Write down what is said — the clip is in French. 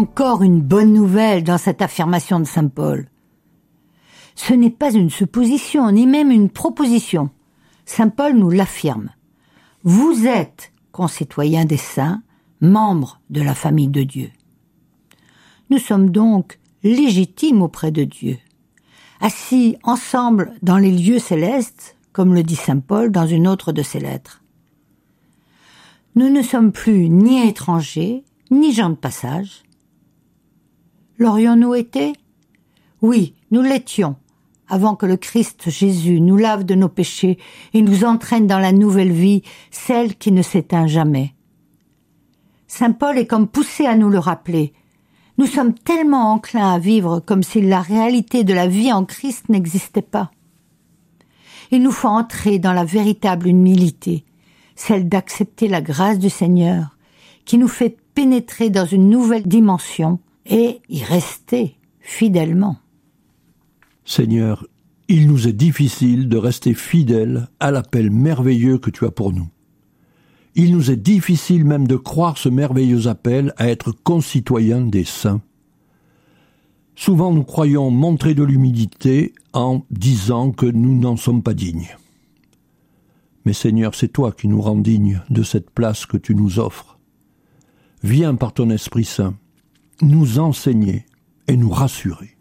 Encore une bonne nouvelle dans cette affirmation de saint Paul. Ce n'est pas une supposition, ni même une proposition. Saint Paul nous l'affirme. Vous êtes concitoyens des saints, membres de la famille de Dieu. Nous sommes donc légitimes auprès de Dieu, assis ensemble dans les lieux célestes, comme le dit saint Paul dans une autre de ses lettres. Nous ne sommes plus ni étrangers, ni gens de passage. L'aurions-nous été ? Oui, nous l'étions, avant que le Christ Jésus nous lave de nos péchés et nous entraîne dans la nouvelle vie, celle qui ne s'éteint jamais. Saint Paul est comme poussé à nous le rappeler. Nous sommes tellement enclins à vivre comme si la réalité de la vie en Christ n'existait pas. Il nous faut entrer dans la véritable humilité, celle d'accepter la grâce du Seigneur, qui nous fait pénétrer dans une nouvelle dimension et y rester fidèlement. Seigneur, il nous est difficile de rester fidèles à l'appel merveilleux que tu as pour nous. Il nous est difficile même de croire ce merveilleux appel à être concitoyens des saints. Souvent nous croyons montrer de l'humilité en disant que nous n'en sommes pas dignes. Mais Seigneur, c'est toi qui nous rends dignes de cette place que tu nous offres. Viens par ton Esprit Saint nous enseigner et nous rassurer.